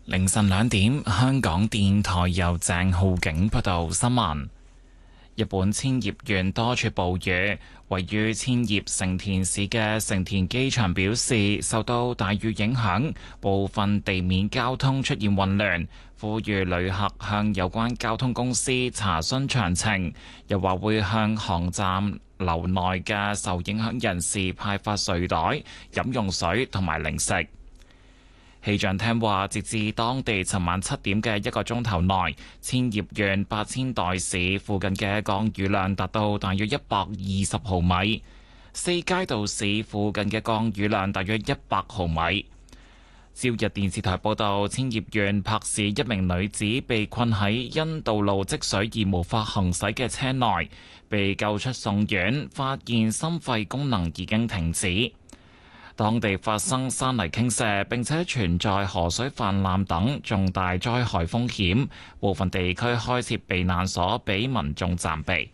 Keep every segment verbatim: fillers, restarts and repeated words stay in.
凌晨兩點，香港電台由鄭浩景報道新聞。日本千葉縣多處暴雨，位於千葉成田市嘅成田機場表示，受到大雨影響，部分地面交通出現混亂，呼籲旅客向有關交通公司查詢詳情，又話會向航站樓內嘅受影響人士派發睡袋、飲用水同埋零食。氣象廳話，截至當地尋晚七點嘅一個鐘頭內，千葉縣八千代市附近嘅降雨量達到大約一百二十毫米，四階道市附近嘅降雨量大約一百毫米。朝日電視台報道，千葉縣柏市一名女子被困喺因道路積水而無法行駛嘅車內，被救出送院，發現心肺功能已經停止。當地發生山泥傾瀉，並且存在河水泛濫等重大災害風險，部分地區開設避難所俾民眾暫避。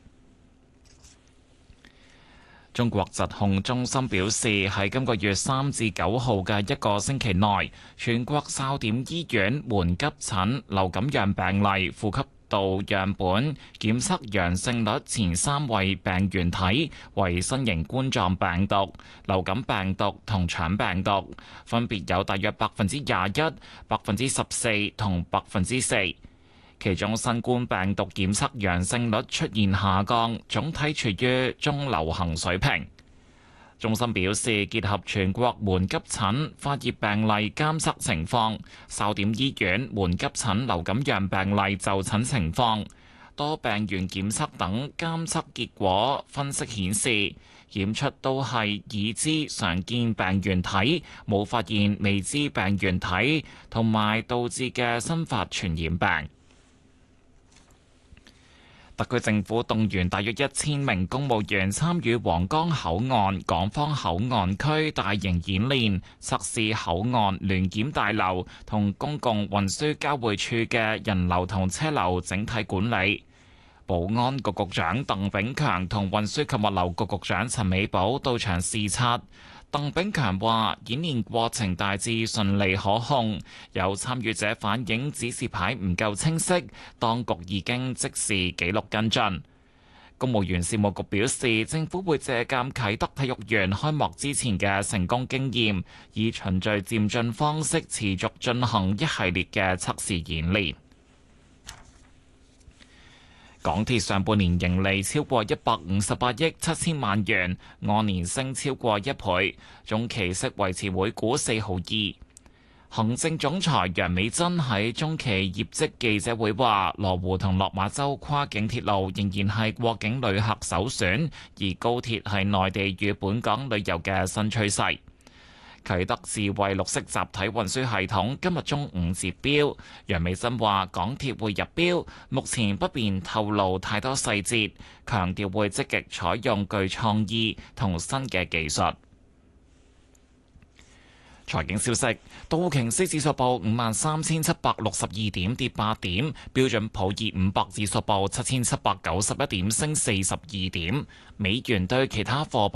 中國疾控中心表示，喺今個月三至九號嘅一個星期內，全國哨點醫院門急診流感樣病例、呼吸道樣本檢測陽性率前三位病原體為新型冠狀病毒、流感病毒同腸病毒，分別有大約百分之廿一、百分之十四同百分之四。其中新冠病毒檢測陽性率出現下降，總體處於中流行水平。中心表示，結合全國門急診發熱病例監測情況、哨點醫院門急診流感樣病例就診情況、多病原檢測等監測結果分析顯示，檢出都係已知常見病原體，冇發現未知病原體同埋導致嘅新發傳染病。特區政府動員大約一千名公務員參與皇崗口岸港方口岸區大型演練，測試口岸聯檢大樓同公共運輸交匯處嘅人流同車流整體管理。保安局局長鄧炳強同運輸及物流局局長陳美寶到場視察。鄧炳強話：演練過程大致順利可控，有參與者反映指示牌唔夠清晰，當局已經即時記錄跟進。公務員事務局表示，政府會借鑑啟德體育園開幕之前嘅成功經驗，以循序漸進方式持續進行一系列嘅測試演練。港鐵上半年盈利超過一百五十八億七千萬元，按年升超過一倍，中期息維持每股四毫二。行政總裁楊美珍喺中期業績記者會話，羅湖同落馬洲跨境鐵路仍然係過境旅客首選，而高鐵係內地與本港旅遊嘅新趨勢。啟德智慧綠色集體運輸系統今日中午截標，楊美珍話港鐵會入標，目前不便透露太多細節，強調會積極採用具創意同新嘅技術。財經消息，道瓊斯指數報五萬三千七百六十二點，跌八點；標準普爾五百指數報七千七百九十一點，升四十二點。美元對其他貨